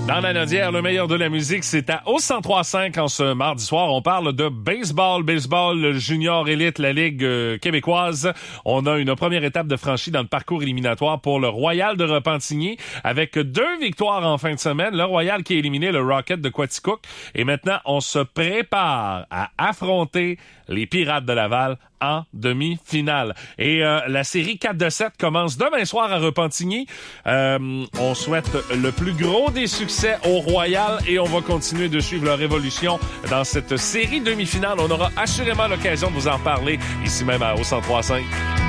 Dans la Nodière, le meilleur de la musique, c'est à au 103.5 en ce mardi soir. On parle de baseball junior élite, la Ligue québécoise. On a une première étape de franchie dans le parcours éliminatoire pour le Royal de Repentigny avec 2 victoires en fin de semaine. Le Royal qui a éliminé le Rocket de Quaticook. Et maintenant, on se prépare à affronter les Pirates de Laval en demi-finale. Et la série 4-7 commence demain soir à Repentigny. On souhaite le plus gros des succès au Royal et on va continuer de suivre leur évolution dans cette série demi-finale. On aura assurément l'occasion de vous en parler ici même à au 103.5.